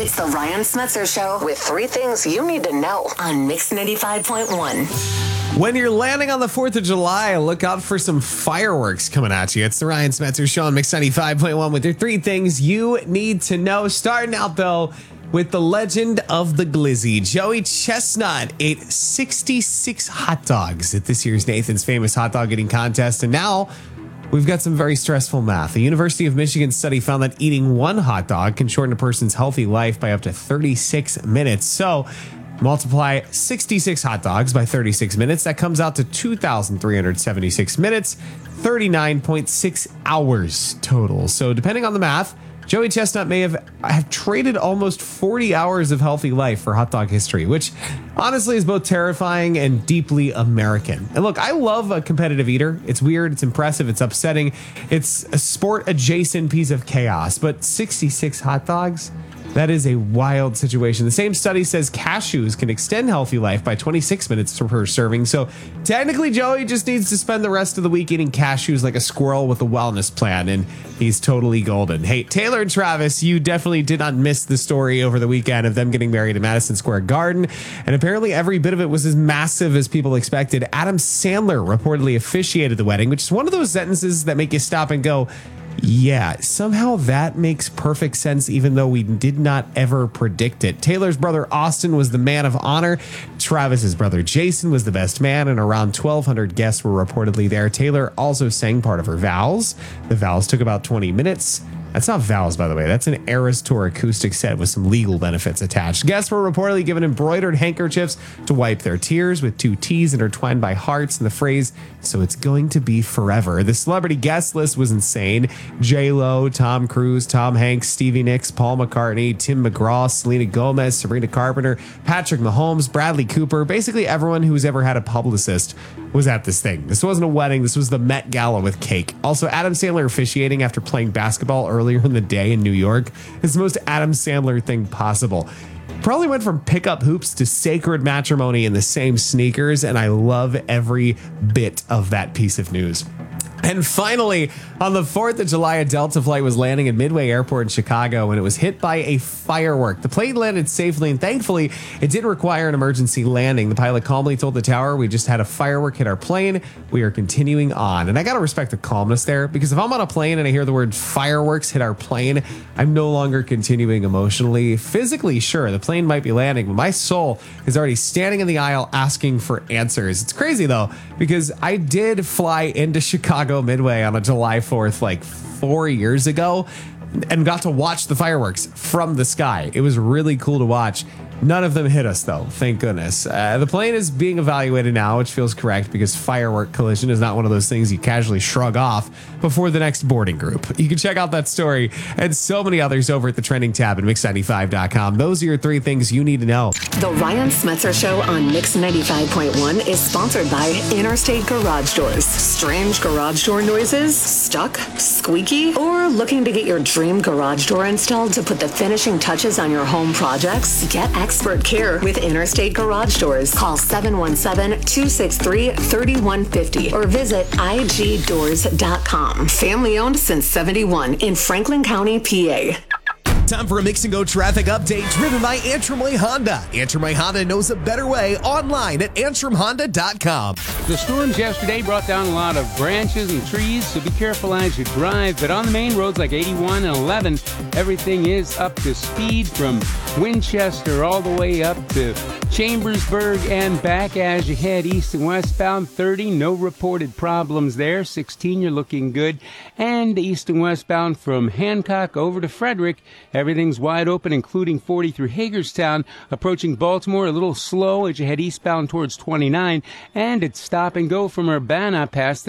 It's the Ryan Smetzer Show with 3 things you need to know on Mix 95.1. When you're landing on the 4th of July, look out for some fireworks coming at you. It's the Ryan Smetzer Show on Mix 95.1 with your 3 things you need to know. Starting out, though, with the legend of the glizzy. Joey Chestnut ate 66 hot dogs at this year's Nathan's Famous Hot Dog Eating Contest. And now we've got some very stressful math. The University of Michigan study found that eating 1 hot dog can shorten a person's healthy life by up to 36 minutes. So multiply 66 hot dogs by 36 minutes. That comes out to 2,376 minutes, 39.6 hours total. So depending on the math, Joey Chestnut may have traded almost 40 hours of healthy life for hot dog history, which honestly is both terrifying and deeply American. And look, I love a competitive eater. It's weird, it's impressive, it's upsetting. It's a sport-adjacent piece of chaos. But 66 hot dogs? That is a wild situation. The same study says cashews can extend healthy life by 26 minutes per serving. So technically, Joey just needs to spend the rest of the week eating cashews like a squirrel with a wellness plan, and he's totally golden. Hey, Taylor and Travis, you definitely did not miss the story over the weekend of them getting married at Madison Square Garden. And apparently every bit of it was as massive as people expected. Adam Sandler reportedly officiated the wedding, which is one of those sentences that make you stop and go, yeah, somehow that makes perfect sense, even though we did not ever predict it. Taylor's brother Austin was the man of honor. Travis's brother Jason was the best man, and around 1,200 guests were reportedly there. Taylor also sang part of her vows. The vows took about 20 minutes. That's not vows, by the way. That's an Eras Tour acoustic set with some legal benefits attached. Guests were reportedly given embroidered handkerchiefs to wipe their tears with 2 T's intertwined by hearts and the phrase, "So it's going to be forever." The celebrity guest list was insane. J-Lo, Tom Cruise, Tom Hanks, Stevie Nicks, Paul McCartney, Tim McGraw, Selena Gomez, Sabrina Carpenter, Patrick Mahomes, Bradley Cooper. Basically everyone who's ever had a publicist was at this thing. This wasn't a wedding. This was the Met Gala with cake. Also, Adam Sandler officiating after playing basketball earlier in the day in New York is the most Adam Sandler thing possible. Probably went from pickup hoops to sacred matrimony in the same sneakers, and I love every bit of that piece of news. And finally, on the 4th of July, a Delta flight was landing at Midway Airport in Chicago when it was hit by a firework. The plane landed safely, and thankfully, it did require an emergency landing. The pilot calmly told the tower, "We just had a firework hit our plane. We are continuing on." And I got to respect the calmness there, because if I'm on a plane and I hear the word fireworks hit our plane, I'm no longer continuing emotionally. Physically, sure, the plane might be landing, but my soul is already standing in the aisle asking for answers. It's crazy, though, because I did fly into Chicago Midway on a July 4th like 4 years ago and got to watch the fireworks from the sky. It was really cool to watch. None of them hit us, though, thank goodness. The plane is being evaluated now, which feels correct because firework collision is not one of those things you casually shrug off before the next boarding group. You can check out that story and so many others over at the trending tab at Mix95.com. Those are your 3 things you need to know. The Ryan Smetzer Show on Mix 95.1 is sponsored by Interstate Garage Doors. Strange garage door noises? Stuck? Squeaky? Or looking to get your dream garage door installed to put the finishing touches on your home projects? Get expert care with Interstate Garage Doors. Call 717-263-3150 or visit igdoors.com. Family owned since 71 in Franklin County, PA. Time for a Mix and Go traffic update driven by Antrim Way Honda. Antrim Way Honda knows a better way online at antrimhonda.com. The storms yesterday brought down a lot of branches and trees, so be careful as you drive. But on the main roads like 81 and 11, everything is up to speed from Winchester all the way up to Chambersburg and back as you head east and westbound. 30, no reported problems there. 16, you're looking good. And east and westbound from Hancock over to Frederick, everything's wide open, including 40 through Hagerstown. Approaching Baltimore, a little slow as you head eastbound towards 29. And it's stop and go from Urbana past the